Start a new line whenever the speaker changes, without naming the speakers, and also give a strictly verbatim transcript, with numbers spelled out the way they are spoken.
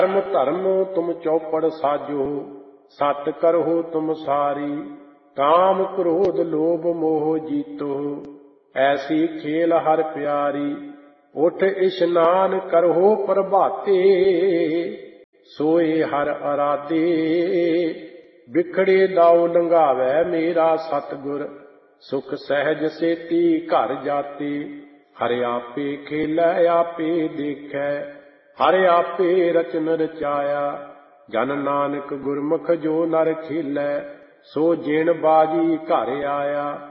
धर्म धर्म तुम चौपड़ साजो, सत करहो तुम सारी। काम क्रोध लोभ मोह जीतो, ऐसी खेल हर प्यारी। उठ इशनान करहो प्रभाते, सोए हर अराधे। बिखड़े दाओ लंघावै मेरा सतगुर, सुख सहज सेती घर जाते। हर आपे खेलै आपे देखै, हर आपे रचन रचाया। जन नानक गुरमुख जो नर खेलै, सो जिण बाजी घर आया।